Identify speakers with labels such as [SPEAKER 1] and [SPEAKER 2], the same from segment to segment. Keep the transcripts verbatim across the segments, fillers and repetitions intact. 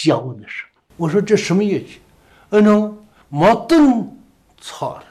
[SPEAKER 1] 箫的声。我说这什么乐器？嗯喏，毛灯操了。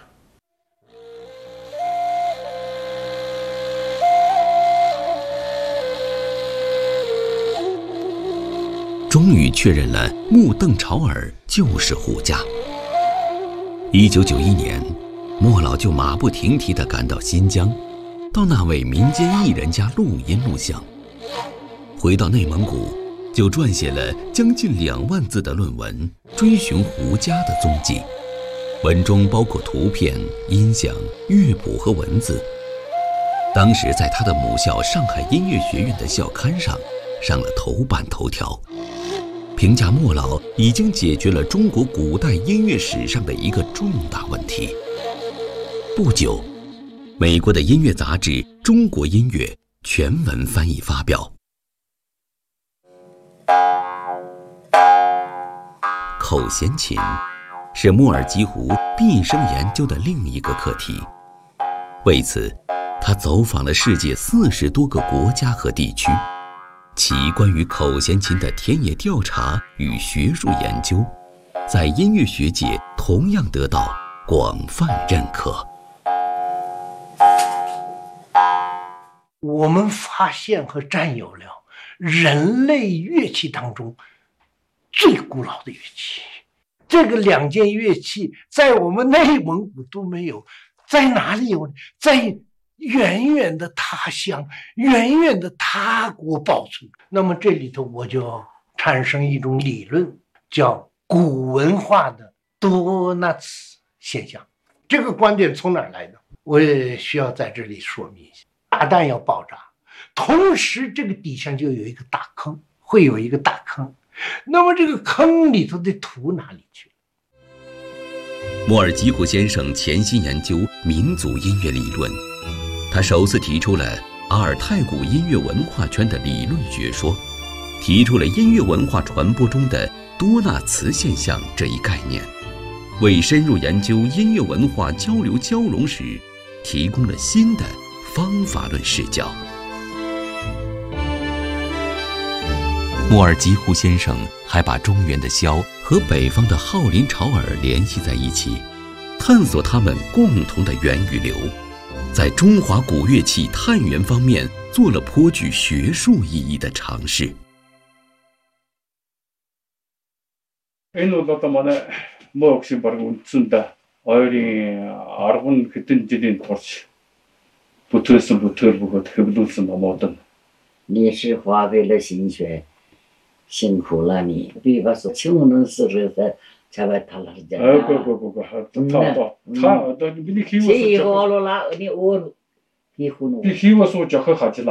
[SPEAKER 2] 终于确认了目瞪朝耳就是胡家。一九九一年，莫老就马不停蹄地赶到新疆，到那位民间艺人家录音录像。回到内蒙古，就撰写了将近两万字的论文，追寻胡家的踪迹。文中包括图片、音响、乐谱和文字。当时在他的母校上海音乐学院的校刊上上了头版头条，评价莫老已经解决了中国古代音乐史上的一个重大问题。不久，美国的音乐杂志《中国音乐》全文翻译发表。口弦琴是莫尔吉胡毕生研究的另一个课题。为此，他走访了世界四十多个国家和地区，其关于口弦琴的田野调查与学术研究，在音乐学界同样得到广泛认可。
[SPEAKER 1] 我们发现和占有了人类乐器当中最古老的乐器。这个两件乐器在我们内蒙古都没有，在哪里有呢？在远远的他乡，远远的他国保存。那么这里头我就产生一种理论，叫古文化的多纳茨现象。这个观点从哪儿来的？我也需要在这里说明一下。大弹要爆炸，同时这个底下就有一个大坑，会有一个大坑。那么这个坑里头的土哪里去了？
[SPEAKER 2] 莫尔吉胡先生潜心研究民族音乐理论，他首次提出了阿尔泰古音乐文化圈的理论学说，提出了音乐文化传播中的多纳茨现象这一概念，为深入研究音乐文化交流交融史提供了新的方法论视角。莫尔吉胡先生还把中原的箫和北方的浩林潮尔联系在一起，探索它们共同的源与流，在中华古乐器探源方面做了颇具学术意义的尝试。
[SPEAKER 3] Энэ бол одоо манай муу гүшин баг үндсэндээ ойрын арган хэдэн жилийн турш бүтээсэн бүтээл бөгөөд хэвлүүлсэн номууд нь。
[SPEAKER 4] 你是花费了心血，辛苦了你。比方说穷人时候在才会他那家。
[SPEAKER 3] 啊不不不不，他他他одоо миний хийвэс.
[SPEAKER 4] Чи хоолола өний өөр хийх нь.
[SPEAKER 3] Би хийвэс жоохоо хажлаа.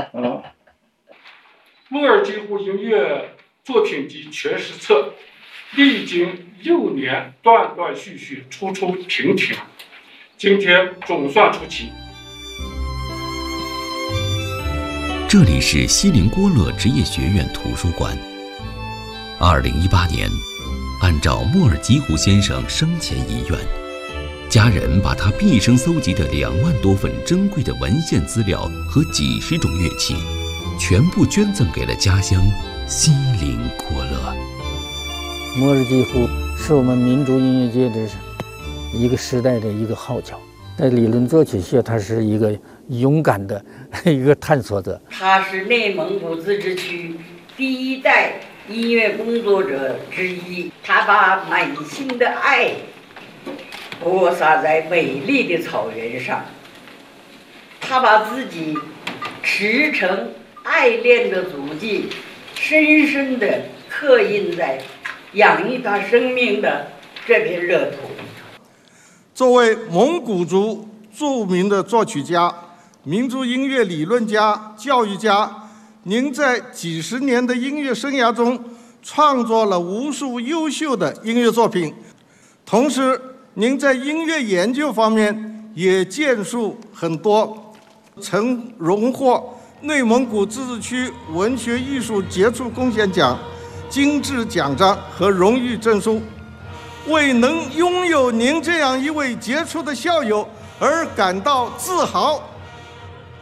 [SPEAKER 5] 莫尔吉胡音乐作品集全十册，历经六年断断续续，出出停停，今天总算出齐。
[SPEAKER 2] 这里是锡林郭勒职业学院图书馆。二零一八年，按照莫尔吉胡先生生前遗愿，家人把他毕生搜集的两万多份珍贵的文献资料和几十种乐器，全部捐赠给了家乡锡林郭勒。
[SPEAKER 6] 莫尔吉胡是我们民族音乐界的一个时代的一个号角，在理论作曲学，他是一个勇敢的一个探索者。
[SPEAKER 4] 他是内蒙古自治区第一代音乐工作者之一，他把满心的爱播撒在美丽的草原上，他把自己驰骋爱恋的足迹深深地刻印在养育他生命的这片热土。
[SPEAKER 7] 作为蒙古族著名的作曲家、民族音乐理论家、教育家，您在几十年的音乐生涯中创作了无数优秀的音乐作品，同时您在音乐研究方面也建树很多，曾荣获内蒙古自治区文学艺术杰出贡献奖、金质奖章和荣誉证书。为能拥有您这样一位杰出的校友而感到自豪。